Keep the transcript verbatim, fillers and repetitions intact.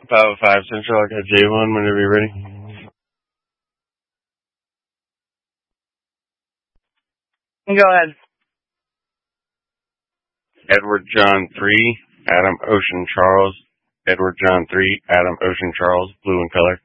five oh five Central, I got J one whenever you're ready. Go ahead. Edward John three, Adam Ocean Charles. Edward John three, Adam Ocean Charles, blue in color.